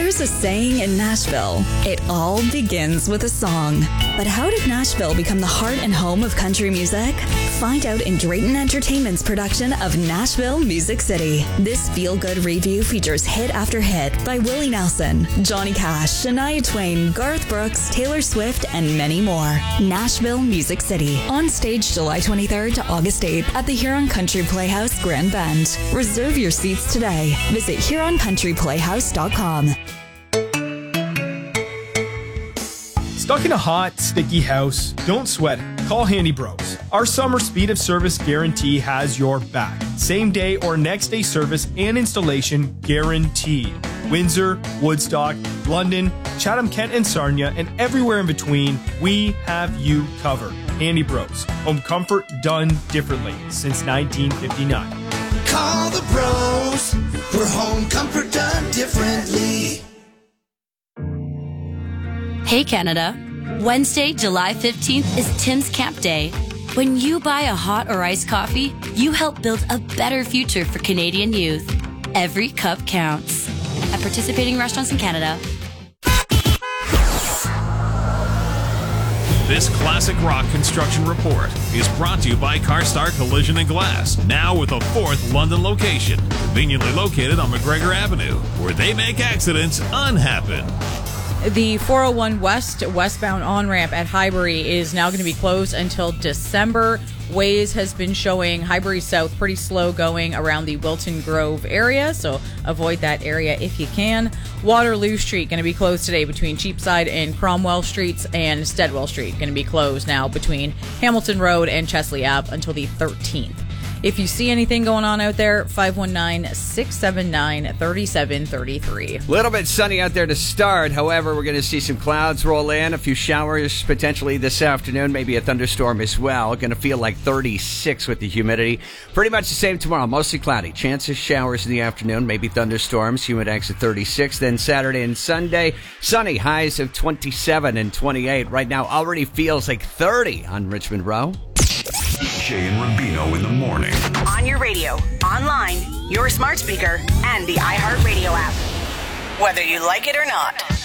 There's a saying in Nashville, it all begins with a song. But how did Nashville become the heart and home of country music? Find out in Drayton Entertainment's production of Nashville Music City. This feel-good review features hit after hit by Willie Nelson, Johnny Cash, Shania Twain, Garth Brooks, Taylor Swift, and many more. Nashville Music City. On stage July 23rd to August 8th at the Huron Country Playhouse, Grand Bend. Reserve your seats today. Visit HuronCountryPlayhouse.com. Stuck in a hot, sticky house? Don't sweat it. Call Handy Bros. Our summer speed of service guarantee has your back. Same day or next day service and installation guaranteed. Windsor, Woodstock, London, Chatham, Kent, and Sarnia, and everywhere in between, we have you covered. Handy Bros. Home comfort done differently since 1959. Call the bros for home comfort done differently. Hey Canada, Wednesday, July 15th is Tim's Camp Day. When you buy a hot or iced coffee, you help build a better future for Canadian youth. Every cup counts. At participating restaurants in Canada. This classic rock construction report is brought to you by CarStar Collision and Glass, now with a 4th London location, conveniently located on McGregor Avenue, where they make accidents unhappen. The 401 West westbound on-ramp at Highbury is now going to be closed until December. Waze has been showing Highbury South pretty slow going around the Wilton Grove area, so avoid that area if you can. Waterloo Street going to be closed today between Cheapside and Cromwell Streets, and Steadwell Street going to be closed now between Hamilton Road and Chesley Ave until the 13th. If you see anything going on out there, 519-679-3733. A little bit sunny out there to start. However, we're going to see some clouds roll in, a few showers potentially this afternoon, maybe a thunderstorm as well. Going to feel like 36 with the humidity. Pretty much the same tomorrow, mostly cloudy. Chances showers in the afternoon, maybe thunderstorms, humidex at 36. Then Saturday and Sunday, sunny, highs of 27 and 28. Right now already feels like 30 on Richmond Row. Jay and Rubino in the morning. On your radio, online, your smart speaker, and the iHeartRadio app. Whether you like it or not.